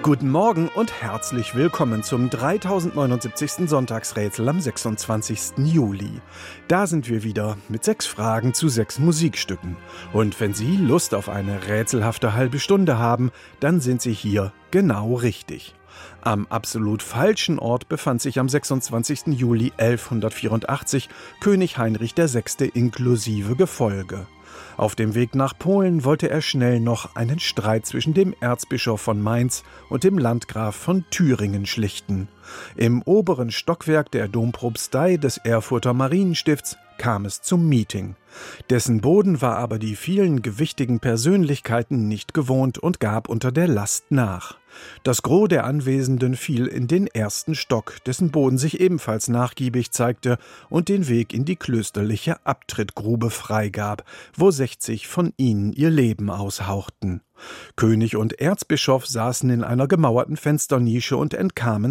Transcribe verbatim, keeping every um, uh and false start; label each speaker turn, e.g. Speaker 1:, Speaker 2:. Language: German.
Speaker 1: Guten Morgen und herzlich willkommen zum dreitausendneunundsiebzigsten Sonntagsrätsel am sechsundzwanzigsten Juli. Da sind wir wieder mit sechs Fragen zu sechs Musikstücken. Und wenn Sie Lust auf eine rätselhafte halbe Stunde haben, dann sind Sie hier genau richtig. Am absolut falschen Ort befand sich am sechsundzwanzigsten Juli elfhundertvierundachtzig König Heinrich der Sechste inklusive Gefolge. Auf dem Weg nach Polen wollte er schnell noch einen Streit zwischen dem Erzbischof von Mainz und dem Landgraf von Thüringen schlichten. Im oberen Stockwerk der Dompropstei des Erfurter Marienstifts kam es zum Meeting. Dessen Boden war aber die vielen gewichtigen Persönlichkeiten nicht gewohnt und gab unter der Last nach. Das Gros der Anwesenden fiel in den ersten Stock, dessen Boden sich ebenfalls nachgiebig zeigte und den Weg in die klösterliche Abtrittgrube freigab, wo sechzig von ihnen ihr Leben aushauchten. König und Erzbischof saßen in einer gemauerten Fensternische und entkamen